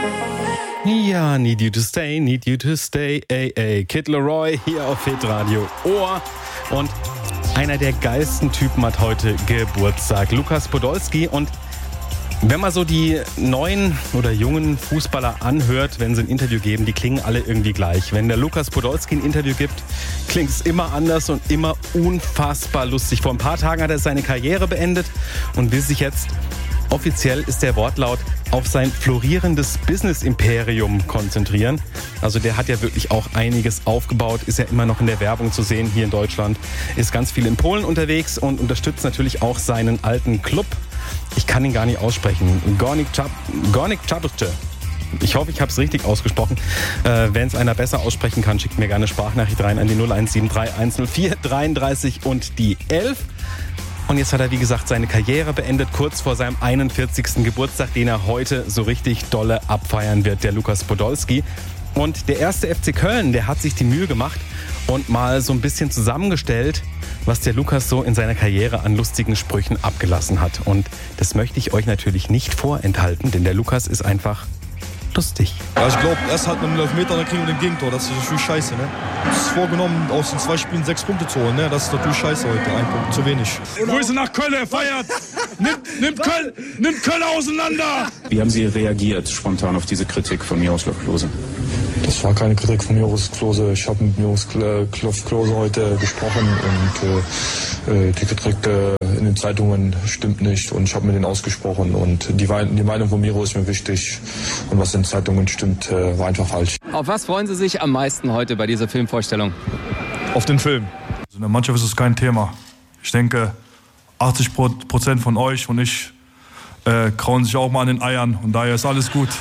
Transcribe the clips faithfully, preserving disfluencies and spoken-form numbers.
Ja, need you to stay, need you to stay, ey, ey. Kid Laroi hier auf Hitradio Ohr. Und einer der geilsten Typen hat heute Geburtstag, Lukas Podolski. Und wenn man so die neuen oder jungen Fußballer anhört, wenn sie ein Interview geben, die klingen alle irgendwie gleich. Wenn der Lukas Podolski ein Interview gibt, klingt es immer anders und immer unfassbar lustig. Vor ein paar Tagen hat er seine Karriere beendet und will sich jetzt, offiziell ist der Wortlaut, auf sein florierendes Business-Imperium konzentrieren. Also der hat ja wirklich auch einiges aufgebaut, ist ja immer noch in der Werbung zu sehen hier in Deutschland, ist ganz viel in Polen unterwegs und unterstützt natürlich auch seinen alten Club. Ich kann ihn gar nicht aussprechen. Górnik Zabrze. Ich hoffe, ich habe es richtig ausgesprochen. Äh, Wenn es einer besser aussprechen kann, schickt mir gerne eine Sprachnachricht rein an die null eins sieben drei eins null vier dreiunddreißig und die elf. Und jetzt hat er, wie gesagt, seine Karriere beendet, kurz vor seinem einundvierzigsten Geburtstag, den er heute so richtig dolle abfeiern wird, der Lukas Podolski. Und der erste F C Köln, der hat sich die Mühe gemacht und mal so ein bisschen zusammengestellt, was der Lukas so in seiner Karriere an lustigen Sprüchen abgelassen hat. Und das möchte ich euch natürlich nicht vorenthalten, denn der Lukas ist einfach lustig. Ja, ich glaube, erst hat man einen Elfmeter, dann kriegen wir den Gegentor. Das ist natürlich scheiße, ne? Es ist vorgenommen, aus den zwei Spielen sechs Punkte zu holen, ne? Das ist natürlich scheiße heute, ein Punkt zu wenig. Grüße nach Köln, er feiert! Nimmt, nimmt, Köln, nimmt Köln auseinander! Wie haben Sie reagiert spontan auf diese Kritik von Miroslav Klose? Das war keine Kritik von Miroslav Klose. Ich habe mit Miroslav Klose heute gesprochen und äh, die Kritik äh, in den Zeitungen stimmt nicht und ich habe mit denen ausgesprochen und die, die Meinung von Miro ist mir wichtig und was in den Zeitungen stimmt, äh, war einfach falsch. Auf was freuen Sie sich am meisten heute bei dieser Filmvorstellung? Auf den Film. Also in der Mannschaft ist es kein Thema. Ich denke, achtzig Prozent von euch und ich äh, krauen sich auch mal an den Eiern und daher ist alles gut.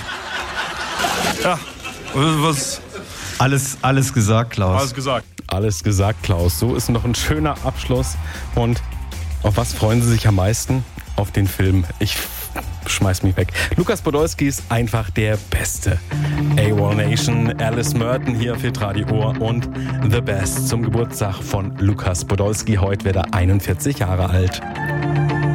Ja. Was? Alles, alles gesagt, Klaus. Alles gesagt. Alles gesagt, Klaus. So ist noch ein schöner Abschluss. Und auf was freuen Sie sich am meisten? Auf den Film. Ich schmeiß mich weg. Lukas Podolski ist einfach der Beste. A W O L Nation, Alice Merton hier auf Hitradio Ohr und The Best zum Geburtstag von Lukas Podolski. Heute wird er einundvierzig Jahre alt.